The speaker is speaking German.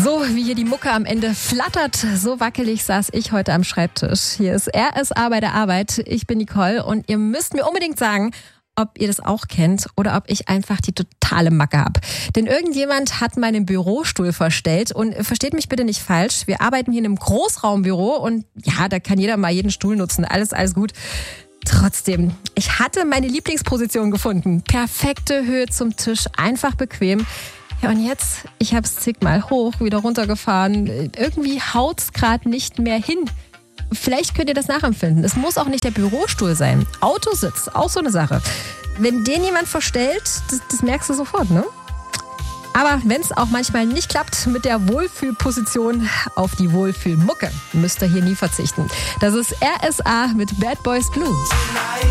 So wie hier die Mucke am Ende flattert, so wackelig saß ich heute am Schreibtisch. Hier ist RSA bei der Arbeit. Ich bin Nicole und ihr müsst mir unbedingt sagen, ob ihr das auch kennt oder ob ich einfach die totale Macke habe. Denn irgendjemand hat meinen Bürostuhl verstellt und versteht mich bitte nicht falsch. Wir arbeiten hier in einem Großraumbüro und ja, da kann jeder mal jeden Stuhl nutzen. Alles gut. Trotzdem, ich hatte meine Lieblingsposition gefunden. Perfekte Höhe zum Tisch, einfach bequem. Ja, und jetzt, ich habe es zigmal hoch, wieder runtergefahren. Irgendwie haut's gerade nicht mehr hin. Vielleicht könnt ihr das nachempfinden. Es muss auch nicht der Bürostuhl sein. Autositz, auch so eine Sache. Wenn den jemand verstellt, das merkst du sofort, ne? Aber wenn es auch manchmal nicht klappt mit der Wohlfühlposition, auf die Wohlfühlmucke müsst ihr hier nie verzichten. Das ist RSA mit Bad Boys Blues.